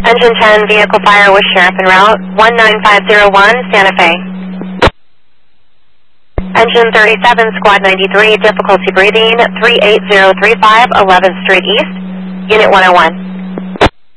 Engine 10, vehicle fire with sheriff en route, 19501, Santa Fe. Engine 37, squad 93, difficulty breathing, 38035, 11th Street East, unit 101.